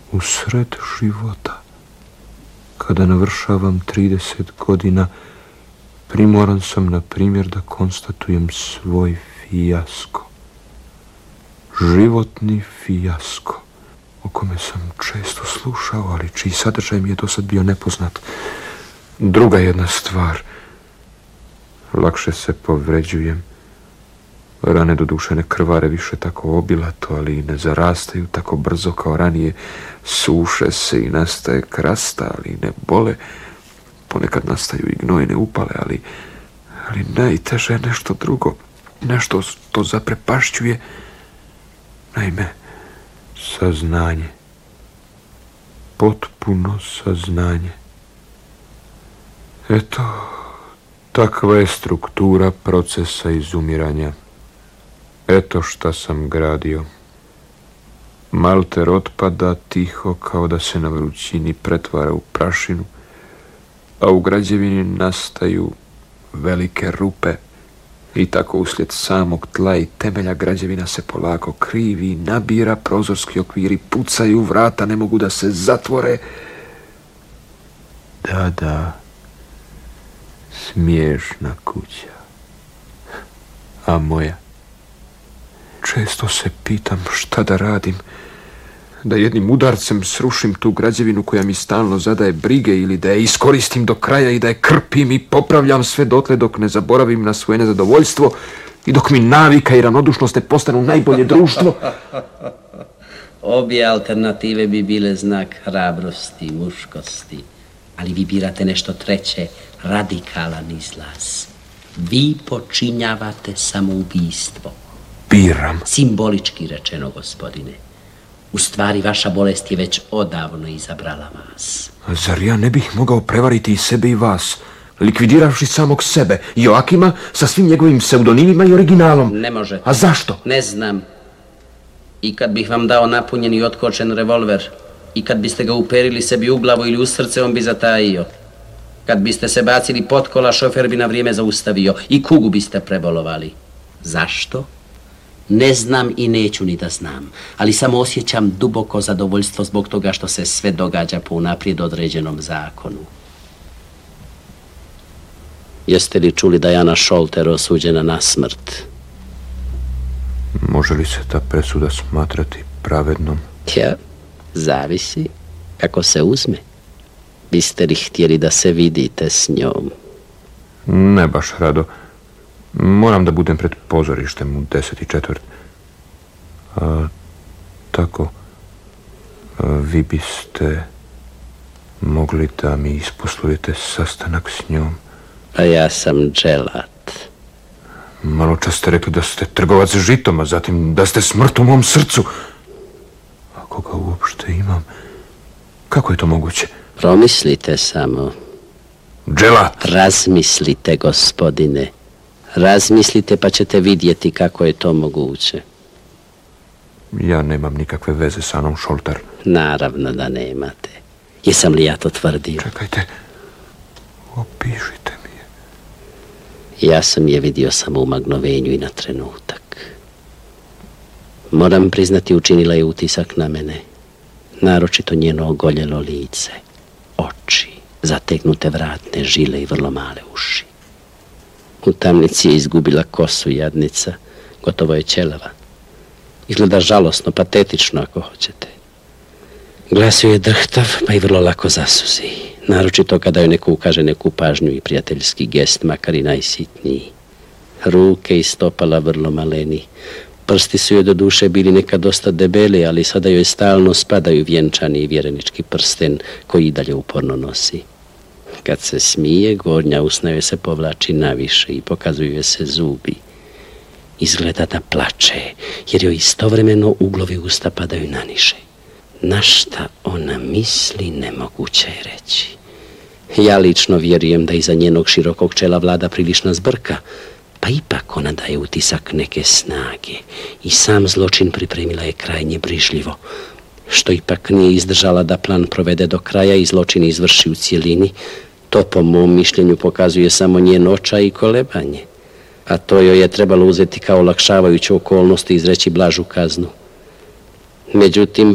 U sred života, kada navršavam 30 godina, primoran sam, na primjer, da konstatujem svoj fijasko. Životni fijasko, o kome sam često slušao, ali čiji sadržaj mi je dosad bio nepoznat. Druga jedna stvar, lakše se povređujem. Rane do duše ne krvare više tako obilato, ali i ne zarastaju tako brzo kao ranije. Suše se i nastaje krasta, ali ne bole. Ponekad nastaju i gnojne upale, ali najteže je nešto drugo. Nešto što zaprepašćuje. Naime, saznanje. Potpuno saznanje. Eto, takva je struktura procesa izumiranja. Eto šta sam gradio. Malter otpada tiho kao da se na vrućini pretvara u prašinu, a u građevini nastaju velike rupe i tako uslijed samog tla i temelja građevina se polako krivi, nabira, prozorski okviri pucaju, vrata ne mogu da se zatvore. Da, smiješna kuća. A moja? Često se pitam šta da radim, da jednim udarcem srušim tu građevinu koja mi stalno zadaje brige ili da je iskoristim do kraja i da je krpim i popravljam sve dotle dok ne zaboravim na svoje nezadovoljstvo i dok mi navika i ravnodušnost ne postanu najbolje društvo. Obje alternative bi bile znak hrabrosti i muškosti, ali vi birate nešto treće, radikalan izlaz. Vi počinjavate samoubistvo. Biram. Simbolički rečeno, gospodine. U stvari, vaša bolest je već odavno izabrala vas. A zar ja ne bih mogao prevariti i sebe i vas, likvidiravši samog sebe, Joakima, sa svim njegovim pseudonimima i originalom? Ne može. A zašto? Ne znam. I kad bih vam dao napunjen i otkočen revolver, i kad biste ga uperili sebi u glavu ili u srce, on bi zatajio. Kad biste se bacili pod kola, šofer bi na vrijeme zaustavio i kugu biste prebolovali. Zašto? Ne znam i neću ni da znam, ali samo osjećam duboko zadovoljstvo zbog toga što se sve događa po unaprijed određenom zakonu. Jeste li čuli da je Ana Šolter osuđena na smrt? Može li se ta presuda smatrati pravednom? Ja, zavisi kako se uzme. Biste li htjeli da se vidite s njom? Ne baš rado. Moram da budem pred pozorištem u 10:15. Tako, vi biste mogli da mi isposlujete sastanak s njom? A ja sam dželat. Malo čas ste rekli da ste trgovac žitom, a zatim da ste smrt u mom srcu. Ako ga uopšte imam, kako je to moguće? Promislite samo. Dželat! Razmislite, gospodine. Razmislite pa ćete vidjeti kako je to moguće. Ja nemam nikakve veze sa Anom Šolter. Naravno da nemate. Jesam li ja to tvrdio? Čekajte, opišite mi je. Ja sam je vidio samo u magnovenju i na trenutak. Moram priznati, učinila je utisak na mene. Naročito njeno ogoljelo lice, oči, zategnute vratne žile i vrlo male uši. U tamnici je izgubila kosu, jadnica, gotovo je ćelava. Izgleda žalosno, patetično ako hoćete. Glas joj je drhtav, pa i vrlo lako zasuzi. Naročito kada joj neko ukaže neku pažnju i prijateljski gest, makar i najsitniji. Ruke i stopala vrlo maleni. Prsti su joj do duše bili nekad dosta debeli, ali sada joj stalno spadaju vjenčani i vjerenički prsten koji i dalje uporno nosi. Kad se smije, gornja usna joj se povlači naviše i pokazuju joj se zubi. Izgleda da plače, jer joj istovremeno uglovi usta padaju na niže. Na šta ona misli, nemoguće je reći. Ja lično vjerujem da iza njenog širokog čela vlada prilična zbrka, pa ipak ona daje utisak neke snage i sam zločin pripremila je krajnje brižljivo, što ipak nije izdržala da plan provede do kraja i zločin izvrši u cijelini. To po mom mišljenju pokazuje samo njen očaj i kolebanje, a to joj je trebalo uzeti kao olakšavajuću okolnost i izreći blažu kaznu. Međutim,